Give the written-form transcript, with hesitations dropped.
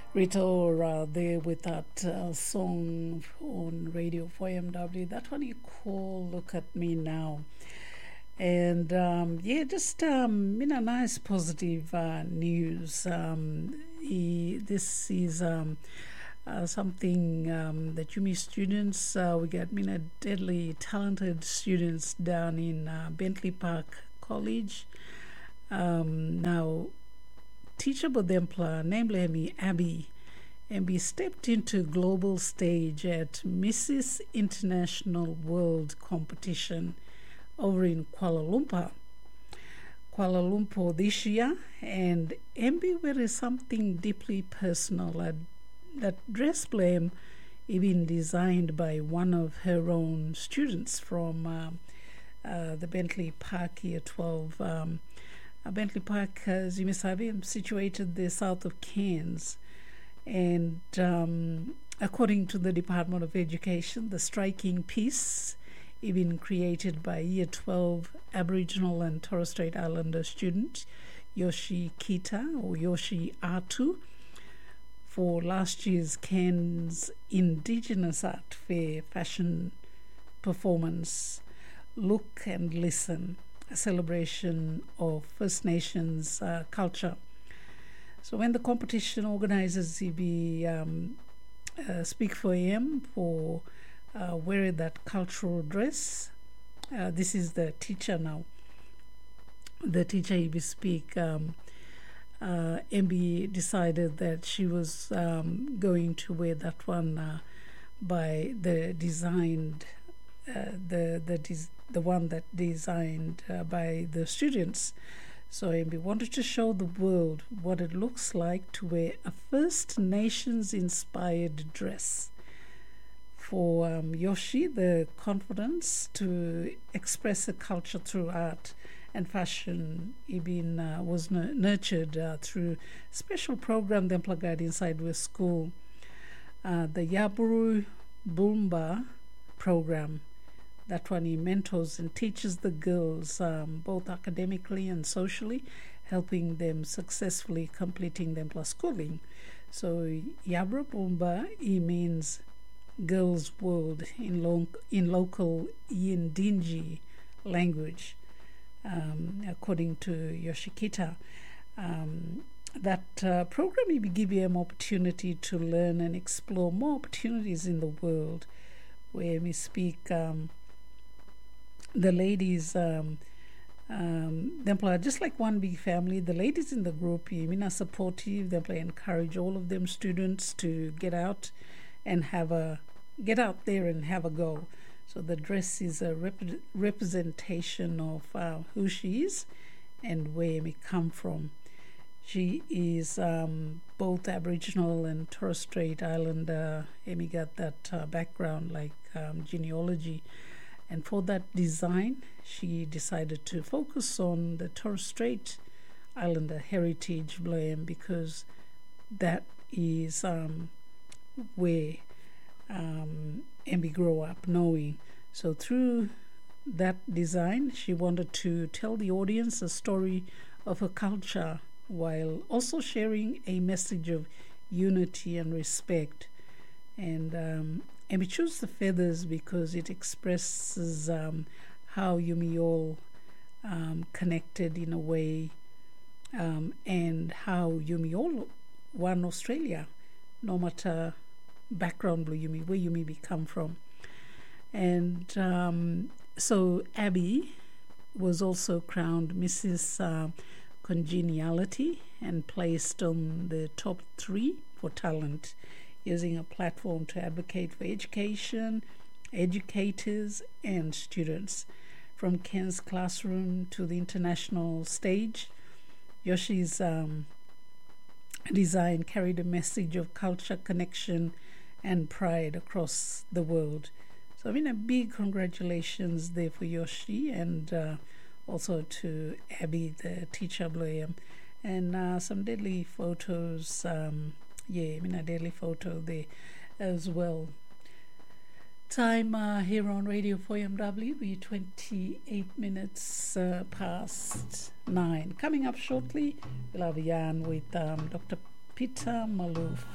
Rita Ora there with that song on Radio 4MW. That one you call Look at Me Now. And just nice positive news. This is something that UMI students, we got deadly talented students down in Bentley Park College. Now, teacher Bodempla, namely Abby, stepped into global stage at Mrs. International World Competition over in Kuala Lumpur this year, and MB were something deeply personal. That dress blame even designed by one of her own students from the Bentley Park Year 12. Bentley Park, as you may say, situated the south of Cairns, and according to the Department of Education, the striking piece even created by Year 12 Aboriginal and Torres Strait Islander student Yoshi Kita or Yoshi Atu for last year's Cairns Indigenous Art Fair fashion performance, Look and Listen, a celebration of First Nations culture. So when the competition organizers speak for AM for wear that cultural dress, this is the teacher now. The teacher speak. MB decided that she was going to wear that one by the designed the one that designed by the students. So MB wanted to show the world what it looks like to wear a First Nations inspired dress. For Yoshi, the confidence to express a culture through art and fashion was nurtured through special program they employed inside West School, the Yaburu Boomba program. That one he mentors and teaches the girls both academically and socially, helping them successfully completing them plus schooling. So Yaburu Boomba, he means girls' world in local Yindinji language, according to Yoshikita. That program will give you an opportunity to learn and explore more opportunities in the world, where we speak the ladies they employ just like one big family. The ladies in the group are supportive. They encourage all of them students to get out there and have a go. So the dress is a representation of who she is and where we come from. She is both Aboriginal and Torres Strait Islander. Amy got that background like genealogy. And for that design, she decided to focus on the Torres Strait Islander heritage blame, because that is where Emby grew up knowing. So through that design, she wanted to tell the audience a story of her culture while also sharing a message of unity and respect. And we choose the feathers because it expresses how Yumi all connected in a way, and how Yumi all one Australia, no matter background where Yumi come from. And so Abby was also crowned Mrs. Congeniality and placed on the top 3 for talent, using a platform to advocate for education, educators and students. From Ken's classroom to the international stage, Yoshi's design carried a message of culture, connection and pride across the world. So a big congratulations there for Yoshi, and also to Abby, the teacher, and some deadly photos. A deadly photo there as well. Time here on Radio 4MW, we're 28 minutes past 9. Coming up shortly, we'll have a yarn with Dr. Peter Malouf.